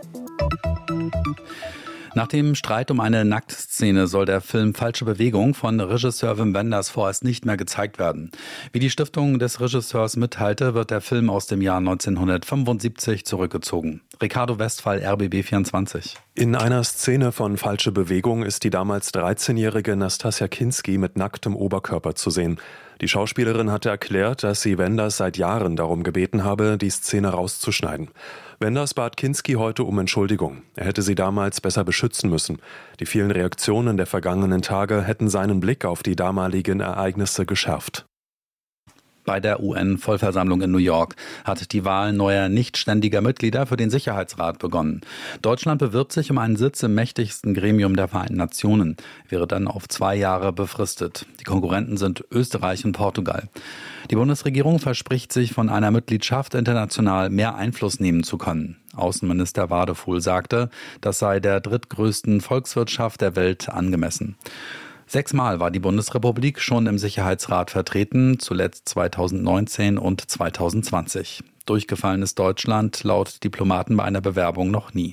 Nach dem Streit um eine Nacktszene soll der Film Falsche Bewegung von Regisseur Wim Wenders vorerst nicht mehr gezeigt werden. Wie die Stiftung des Regisseurs mitteilte, wird der Film aus dem Jahr 1975 zurückgezogen. Ricardo Westphal, RBB 24. In einer Szene von Falsche Bewegung ist die damals 13-jährige Nastassja Kinski mit nacktem Oberkörper zu sehen. Die Schauspielerin hatte erklärt, dass sie Wenders seit Jahren darum gebeten habe, die Szene rauszuschneiden. Wenders bat Kinski heute um Entschuldigung. Er hätte sie damals besser beschützen müssen. Die vielen Reaktionen der vergangenen Tage hätten seinen Blick auf die damaligen Ereignisse geschärft. Bei der UN-Vollversammlung in New York hat die Wahl neuer nichtständiger Mitglieder für den Sicherheitsrat begonnen. Deutschland bewirbt sich um einen Sitz im mächtigsten Gremium der Vereinten Nationen, wäre dann auf 2 Jahre befristet. Die Konkurrenten sind Österreich und Portugal. Die Bundesregierung verspricht sich von einer Mitgliedschaft international mehr Einfluss nehmen zu können. Außenminister Wadefuhl sagte, das sei der drittgrößten Volkswirtschaft der Welt angemessen. 6-mal war die Bundesrepublik schon im Sicherheitsrat vertreten, zuletzt 2019 und 2020. Durchgefallen ist Deutschland laut Diplomaten bei einer Bewerbung noch nie.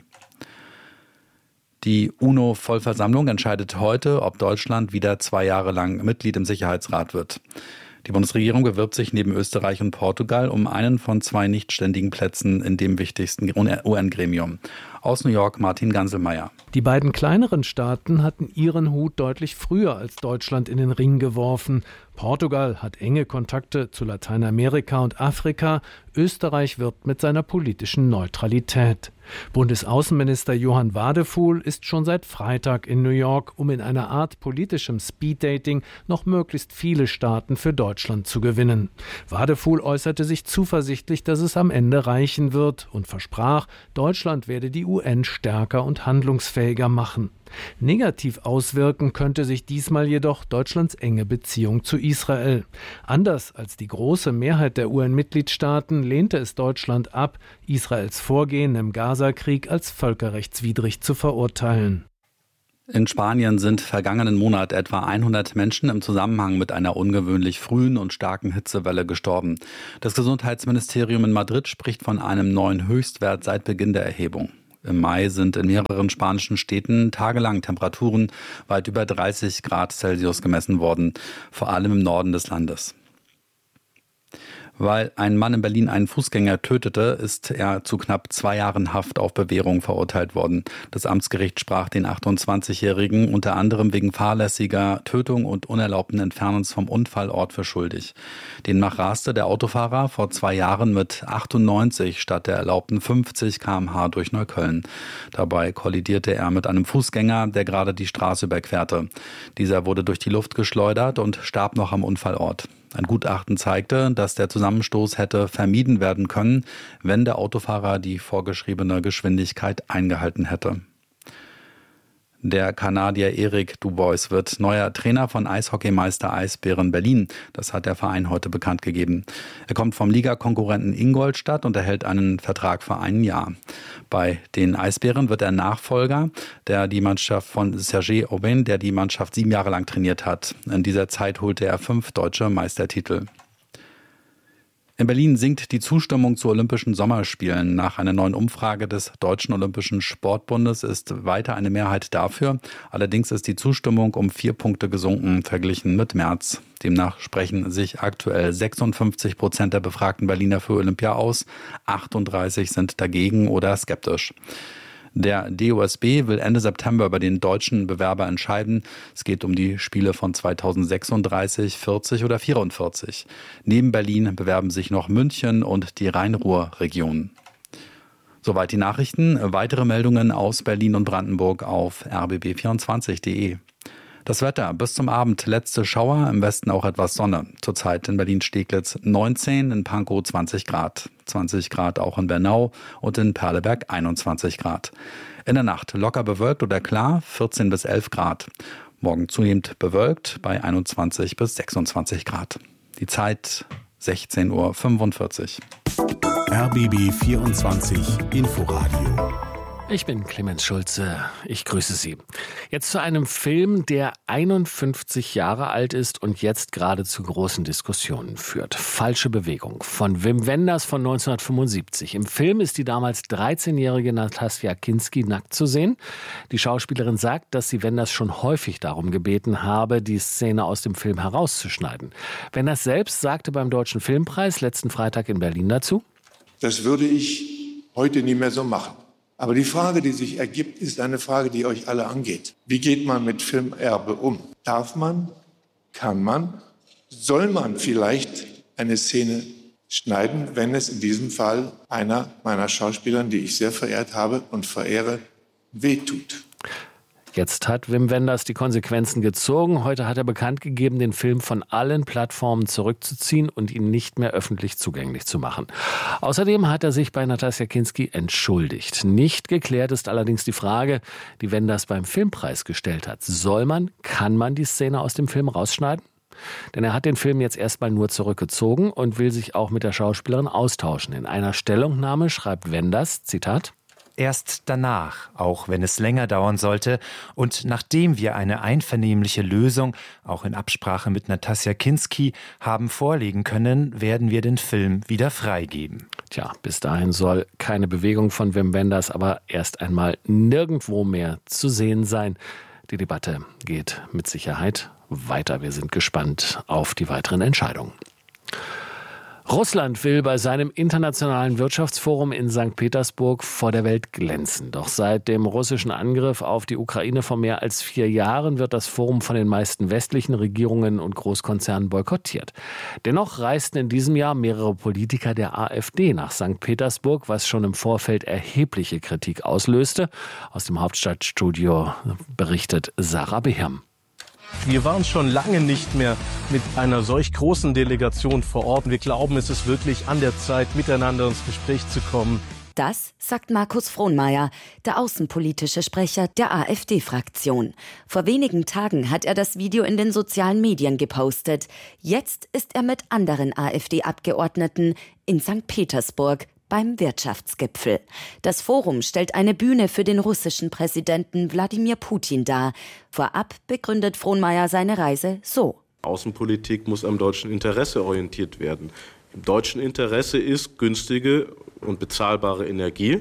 Die UNO-Vollversammlung entscheidet heute, ob Deutschland wieder 2 Jahre lang Mitglied im Sicherheitsrat wird. Die Bundesregierung bewirbt sich neben Österreich und Portugal um einen von 2 nichtständigen Plätzen in dem wichtigsten UN-Gremium. Aus New York Martin Ganselmeier. Die beiden kleineren Staaten hatten ihren Hut deutlich früher als Deutschland in den Ring geworfen. Portugal hat enge Kontakte zu Lateinamerika und Afrika. Österreich wirbt mit seiner politischen Neutralität. Bundesaußenminister Johann Wadefuhl ist schon seit Freitag in New York, um in einer Art politischem Speeddating noch möglichst viele Staaten für Deutschland zu gewinnen. Wadefuhl äußerte sich zuversichtlich, dass es am Ende reichen wird und versprach, Deutschland werde die UN stärker und handlungsfähiger machen. Negativ auswirken könnte sich diesmal jedoch Deutschlands enge Beziehung zu Israel. Anders als die große Mehrheit der UN-Mitgliedstaaten lehnte es Deutschland ab, Israels Vorgehen im Gaza-Krieg als völkerrechtswidrig zu verurteilen. In Spanien sind vergangenen Monat etwa 100 Menschen im Zusammenhang mit einer ungewöhnlich frühen und starken Hitzewelle gestorben. Das Gesundheitsministerium in Madrid spricht von einem neuen Höchstwert seit Beginn der Erhebung. Im Mai sind in mehreren spanischen Städten tagelang Temperaturen weit über 30 Grad Celsius gemessen worden, vor allem im Norden des Landes. Weil ein Mann in Berlin einen Fußgänger tötete, ist er zu knapp 2 Jahren Haft auf Bewährung verurteilt worden. Das Amtsgericht sprach den 28-Jährigen unter anderem wegen fahrlässiger Tötung und unerlaubten Entfernens vom Unfallort für schuldig. Demnach raste der Autofahrer vor 2 Jahren mit 98 statt der erlaubten 50 km/h durch Neukölln. Dabei kollidierte er mit einem Fußgänger, der gerade die Straße überquerte. Dieser wurde durch die Luft geschleudert und starb noch am Unfallort. Ein Gutachten zeigte, dass der Zusammenstoß hätte vermieden werden können, wenn der Autofahrer die vorgeschriebene Geschwindigkeit eingehalten hätte. Der Kanadier Eric Dubois wird neuer Trainer von Eishockeymeister Eisbären Berlin. Das hat der Verein heute bekannt gegeben. Er kommt vom Ligakonkurrenten Ingolstadt und erhält einen Vertrag für 1 Jahr. Bei den Eisbären wird er Nachfolger, der die Mannschaft von Serge Aubin, der die Mannschaft 7 Jahre lang trainiert hat. In dieser Zeit holte er 5 deutsche Meistertitel. In Berlin sinkt die Zustimmung zu Olympischen Sommerspielen. Nach einer neuen Umfrage des Deutschen Olympischen Sportbundes ist weiter eine Mehrheit dafür. Allerdings ist die Zustimmung um 4 Punkte gesunken, verglichen mit März. Demnach sprechen sich aktuell 56% der befragten Berliner für Olympia aus. 38 sind dagegen oder skeptisch. Der DOSB will Ende September über den deutschen Bewerber entscheiden. Es geht um die Spiele von 2036, 40 oder 44. Neben Berlin bewerben sich noch München und die Rhein-Ruhr-Region. Soweit die Nachrichten. Weitere Meldungen aus Berlin und Brandenburg auf rbb24.de. Das Wetter, bis zum Abend letzte Schauer, im Westen auch etwas Sonne. Zurzeit in Berlin-Steglitz 19, in Pankow 20 Grad. 20 Grad auch in Bernau und in Perleberg 21 Grad. In der Nacht locker bewölkt oder klar, 14 bis 11 Grad. Morgen zunehmend bewölkt bei 21 bis 26 Grad. Die Zeit 16:45 Uhr. RBB 24 Inforadio. Ich bin Clemens Schulze. Ich grüße Sie. Jetzt zu einem Film, der 51 Jahre alt ist und jetzt gerade zu großen Diskussionen führt. Falsche Bewegung von Wim Wenders von 1975. Im Film ist die damals 13-jährige Natasja Kinski nackt zu sehen. Die Schauspielerin sagt, dass sie Wenders schon häufig darum gebeten habe, die Szene aus dem Film herauszuschneiden. Wenders selbst sagte beim Deutschen Filmpreis letzten Freitag in Berlin dazu: Das würde ich heute nie mehr so machen. Aber die Frage, die sich ergibt, ist eine Frage, die euch alle angeht. Wie geht man mit Filmerbe um? Darf man, kann man, soll man vielleicht eine Szene schneiden, wenn es in diesem Fall einer meiner Schauspielern, die ich sehr verehrt habe und verehre, wehtut? Jetzt hat Wim Wenders die Konsequenzen gezogen. Heute hat er bekannt gegeben, den Film von allen Plattformen zurückzuziehen und ihn nicht mehr öffentlich zugänglich zu machen. Außerdem hat er sich bei Natasja Kinski entschuldigt. Nicht geklärt ist allerdings die Frage, die Wenders beim Filmpreis gestellt hat. Soll man, kann man die Szene aus dem Film rausschneiden? Denn er hat den Film jetzt erstmal nur zurückgezogen und will sich auch mit der Schauspielerin austauschen. In einer Stellungnahme schreibt Wenders, Zitat: Erst danach, auch wenn es länger dauern sollte und nachdem wir eine einvernehmliche Lösung, auch in Absprache mit Natasja Kinski, haben vorlegen können, werden wir den Film wieder freigeben. Tja, bis dahin soll keine Bewegung von Wim Wenders aber erst einmal nirgendwo mehr zu sehen sein. Die Debatte geht mit Sicherheit weiter. Wir sind gespannt auf die weiteren Entscheidungen. Russland will bei seinem internationalen Wirtschaftsforum in St. Petersburg vor der Welt glänzen. Doch seit dem russischen Angriff auf die Ukraine vor mehr als 4 Jahren wird das Forum von den meisten westlichen Regierungen und Großkonzernen boykottiert. Dennoch reisten in diesem Jahr mehrere Politiker der AfD nach St. Petersburg, was schon im Vorfeld erhebliche Kritik auslöste. Aus dem Hauptstadtstudio berichtet Sarah Behirm. Wir waren schon lange nicht mehr mit einer solch großen Delegation vor Ort. Wir glauben, es ist wirklich an der Zeit, miteinander ins Gespräch zu kommen. Das sagt Markus Frohnmayer, der außenpolitische Sprecher der AfD-Fraktion. Vor wenigen Tagen hat er das Video in den sozialen Medien gepostet. Jetzt ist er mit anderen AfD-Abgeordneten in St. Petersburg beim Wirtschaftsgipfel. Das Forum stellt eine Bühne für den russischen Präsidenten Wladimir Putin dar. Vorab begründet Frohnmayer seine Reise so. Außenpolitik muss am deutschen Interesse orientiert werden. Im deutschen Interesse ist günstige und bezahlbare Energie,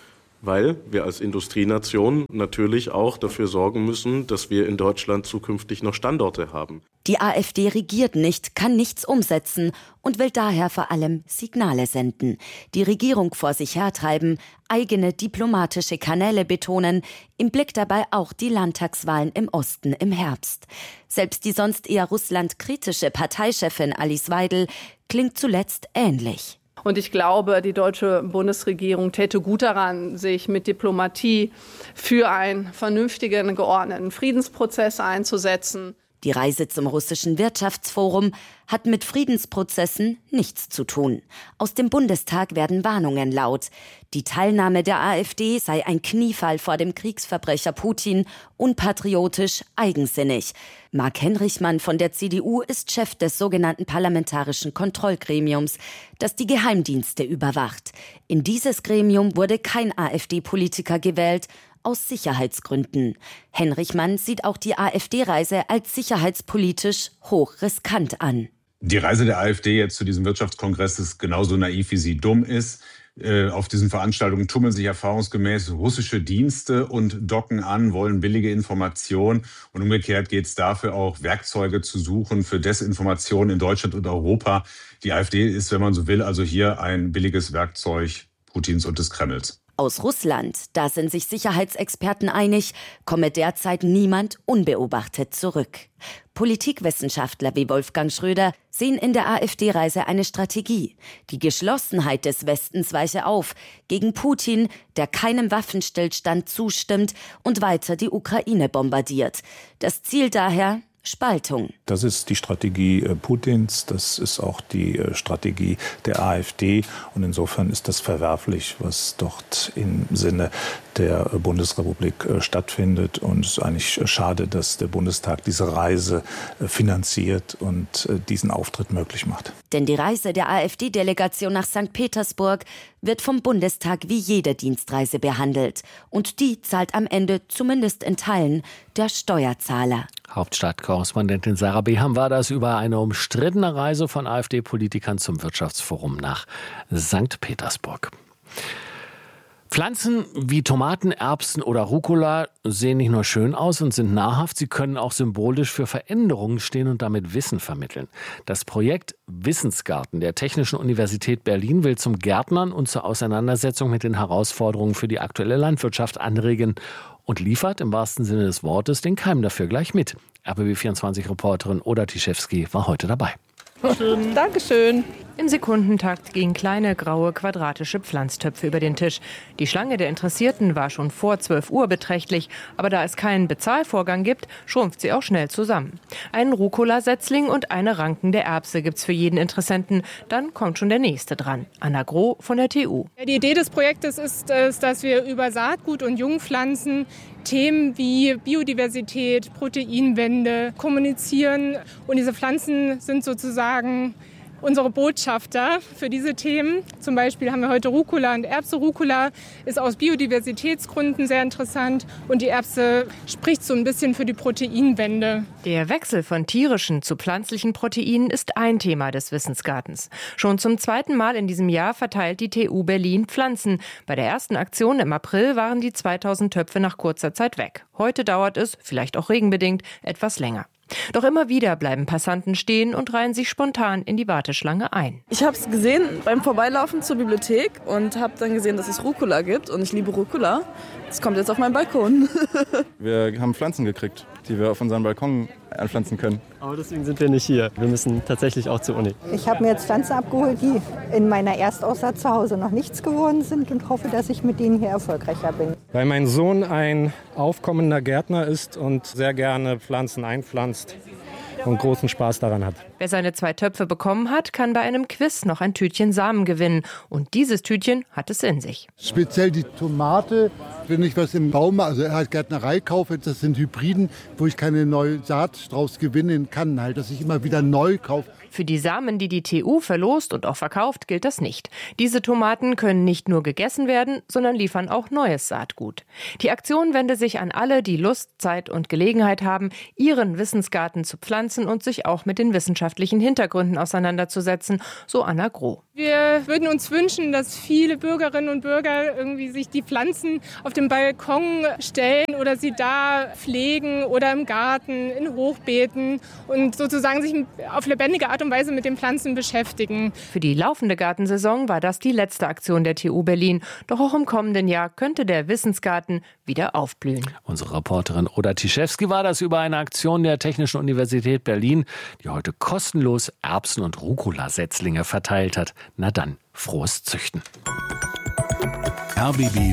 weil wir als Industrienation natürlich auch dafür sorgen müssen, dass wir in Deutschland zukünftig noch Standorte haben. Die AfD regiert nicht, kann nichts umsetzen und will daher vor allem Signale senden. Die Regierung vor sich hertreiben, eigene diplomatische Kanäle betonen, im Blick dabei auch die Landtagswahlen im Osten im Herbst. Selbst die sonst eher russlandkritische Parteichefin Alice Weidel klingt zuletzt ähnlich. Und ich glaube, die deutsche Bundesregierung täte gut daran, sich mit Diplomatie für einen vernünftigen, geordneten Friedensprozess einzusetzen. Die Reise zum russischen Wirtschaftsforum hat mit Friedensprozessen nichts zu tun. Aus dem Bundestag werden Warnungen laut. Die Teilnahme der AfD sei ein Kniefall vor dem Kriegsverbrecher Putin, unpatriotisch, eigensinnig. Marc Henrichmann von der CDU ist Chef des sogenannten Parlamentarischen Kontrollgremiums, das die Geheimdienste überwacht. In dieses Gremium wurde kein AfD-Politiker gewählt, aus Sicherheitsgründen. Henrichmann sieht auch die AfD-Reise als sicherheitspolitisch hochriskant an. Die Reise der AfD jetzt zu diesem Wirtschaftskongress ist genauso naiv, wie sie dumm ist. Auf diesen Veranstaltungen tummeln sich erfahrungsgemäß russische Dienste und docken an, wollen billige Informationen. Und umgekehrt geht es dafür auch, Werkzeuge zu suchen für Desinformation in Deutschland und Europa. Die AfD ist, wenn man so will, also hier ein billiges Werkzeug Putins und des Kremls. Aus Russland, da sind sich Sicherheitsexperten einig, komme derzeit niemand unbeobachtet zurück. Politikwissenschaftler wie Wolfgang Schröder sehen in der AfD-Reise eine Strategie. Die Geschlossenheit des Westens weiche auf gegen Putin, der keinem Waffenstillstand zustimmt und weiter die Ukraine bombardiert. Das Ziel daher: Spaltung. Das ist die Strategie Putins, das ist auch die Strategie der AfD. Und insofern ist das verwerflich, was dort im Sinne der Bundesrepublik stattfindet. Und es ist eigentlich schade, dass der Bundestag diese Reise finanziert und diesen Auftritt möglich macht. Denn die Reise der AfD-Delegation nach St. Petersburg wird vom Bundestag wie jede Dienstreise behandelt. Und die zahlt am Ende, zumindest in Teilen, der Steuerzahler. Hauptstadtkorrespondentin Sarah Beham war das über eine umstrittene Reise von AfD-Politikern zum Wirtschaftsforum nach St. Petersburg. Pflanzen wie Tomaten, Erbsen oder Rucola sehen nicht nur schön aus und sind nahrhaft, sie können auch symbolisch für Veränderungen stehen und damit Wissen vermitteln. Das Projekt Wissensgarten der Technischen Universität Berlin will zum Gärtnern und zur Auseinandersetzung mit den Herausforderungen für die aktuelle Landwirtschaft anregen und liefert im wahrsten Sinne des Wortes den Keim dafür gleich mit. RBB24-Reporterin Oda Tischewski war heute dabei. Schön. Dankeschön. Im Sekundentakt gingen kleine, graue, quadratische Pflanztöpfe über den Tisch. Die Schlange der Interessierten war schon vor 12 Uhr beträchtlich, aber da es keinen Bezahlvorgang gibt, schrumpft sie auch schnell zusammen. Einen Rucola-Setzling und eine Ranken der Erbse gibt's für jeden Interessenten. Dann kommt schon der nächste dran. Anna Groh von der TU. Die Idee des Projektes ist es, dass wir über Saatgut und Jungpflanzen Themen wie Biodiversität, Proteinwende kommunizieren. Und diese Pflanzen sind sozusagen unsere Botschafter für diese Themen. Zum Beispiel haben wir heute Rucola und Erbse. Rucola ist aus Biodiversitätsgründen sehr interessant und die Erbse spricht so ein bisschen für die Proteinwende. Der Wechsel von tierischen zu pflanzlichen Proteinen ist ein Thema des Wissensgartens. Schon zum 2. Mal in diesem Jahr verteilt die TU Berlin Pflanzen. Bei der ersten Aktion im April waren die 2000 Töpfe nach kurzer Zeit weg. Heute dauert es, vielleicht auch regenbedingt, etwas länger. Doch immer wieder bleiben Passanten stehen und reihen sich spontan in die Warteschlange ein. Ich habe es gesehen beim Vorbeilaufen zur Bibliothek und habe dann gesehen, dass es Rucola gibt. Und ich liebe Rucola. Das kommt jetzt auf meinen Balkon. Wir haben Pflanzen gekriegt, die wir auf unseren Balkon anpflanzen können. Aber deswegen sind wir nicht hier. Wir müssen tatsächlich auch zur Uni. Ich habe mir jetzt Pflanzen abgeholt, die in meiner Erstaussaat zu Hause noch nichts geworden sind und hoffe, dass ich mit denen hier erfolgreicher bin. Weil mein Sohn ein aufkommender Gärtner ist und sehr gerne Pflanzen einpflanzt, und großen Spaß daran hat. Wer seine 2 Töpfe bekommen hat, kann bei einem Quiz noch ein Tütchen Samen gewinnen. Und dieses Tütchen hat es in sich. Speziell die Tomate, wenn ich was im Baum, also halt Gärtnerei kaufe, das sind Hybriden, wo ich keine neue Saat draus gewinnen kann, halt, dass ich immer wieder neu kaufe. Für die Samen, die die TU verlost und auch verkauft, gilt das nicht. Diese Tomaten können nicht nur gegessen werden, sondern liefern auch neues Saatgut. Die Aktion wende sich an alle, die Lust, Zeit und Gelegenheit haben, ihren Wissensgarten zu pflanzen und sich auch mit den wissenschaftlichen Hintergründen auseinanderzusetzen, so Anna Groh. Wir würden uns wünschen, dass viele Bürgerinnen und Bürger irgendwie sich die Pflanzen auf dem Balkon stellen oder sie da pflegen oder im Garten, in Hochbeeten und sozusagen sich auf lebendige Art und Weise mit den Pflanzen beschäftigen. Für die laufende Gartensaison war das die letzte Aktion der TU Berlin. Doch auch im kommenden Jahr könnte der Wissensgarten wieder aufblühen. Unsere Reporterin Oda Tischewski war das über eine Aktion der Technischen Universität Berlin, die heute kostenlos Erbsen- und Rucola-Setzlinge verteilt hat. Na dann, frohes Züchten. RBB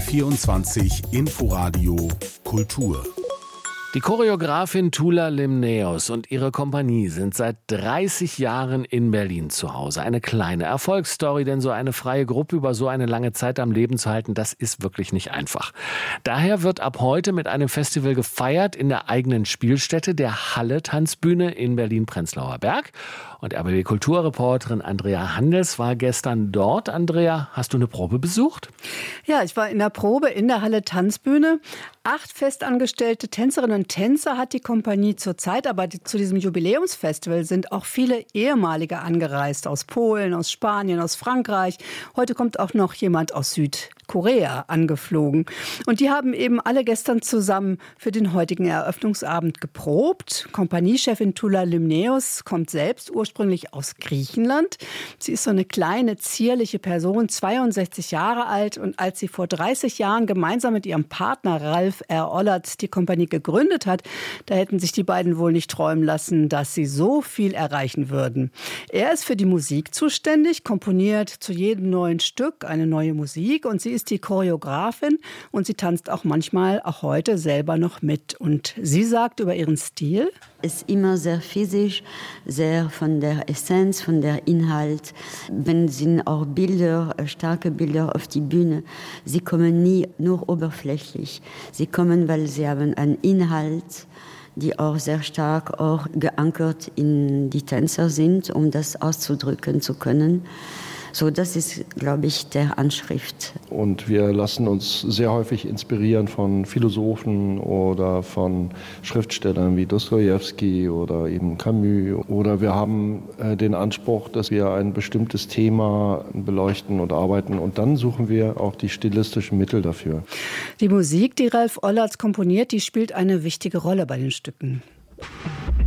24 Inforadio Kultur. Die Choreografin Tula Limneos und ihre Kompanie sind seit 30 Jahren in Berlin zu Hause. Eine kleine Erfolgsstory, denn so eine freie Gruppe über so eine lange Zeit am Leben zu halten, das ist wirklich nicht einfach. Daher wird ab heute mit einem Festival gefeiert in der eigenen Spielstätte, der Halle Tanzbühne in Berlin-Prenzlauer Berg. Und RBB-Kulturreporterin Andrea Handels war gestern dort. Andrea, hast du eine Probe besucht? Ja, ich war in der Probe in der Halle Tanzbühne. 8 festangestellte Tänzerinnen und Tänzer hat die Kompanie zurzeit, aber zu diesem Jubiläumsfestival sind auch viele ehemalige angereist, aus Polen, aus Spanien, aus Frankreich. Heute kommt auch noch jemand aus Südkorea angeflogen. Und die haben eben alle gestern zusammen für den heutigen Eröffnungsabend geprobt. Kompaniechefin Tula Limneos kommt selbst ursprünglich aus Griechenland. Sie ist so eine kleine, zierliche Person, 62 Jahre alt. Und als sie vor 30 Jahren gemeinsam mit ihrem Partner Ralf R. Ollert die Kompanie gegründet hat, da hätten sich die beiden wohl nicht träumen lassen, dass sie so viel erreichen würden. Er ist für die Musik zuständig, komponiert zu jedem neuen Stück eine neue Musik und sie ist die Choreografin und sie tanzt auch manchmal, auch heute, selber noch mit. Und sie sagt über ihren Stil: ist immer sehr physisch, sehr von der Essenz, von der Inhalt. Wenn sind auch Bilder, starke Bilder auf die Bühne, sie kommen nie nur oberflächlich. Sie kommen, weil sie haben einen Inhalt, die auch sehr stark auch geankert in die Tänzer sind, um das auszudrücken zu können. So, das ist, glaube ich, der Anschrift. Und wir lassen uns sehr häufig inspirieren von Philosophen oder von Schriftstellern wie Dostojewski oder eben Camus. Oder wir haben den Anspruch, dass wir ein bestimmtes Thema beleuchten und arbeiten. Und dann suchen wir auch die stilistischen Mittel dafür. Die Musik, die Ralf Ollertz komponiert, die spielt eine wichtige Rolle bei den Stücken.